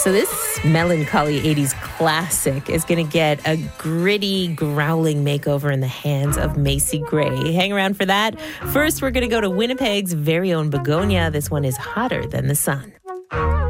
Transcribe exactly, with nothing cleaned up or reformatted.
So this melancholy eighties classic is going to get a gritty, growling makeover in the hands of Macy Gray. Hang around for that. First, we're going to go to Winnipeg's very own Begonia. This one is Hotter Than the Sun.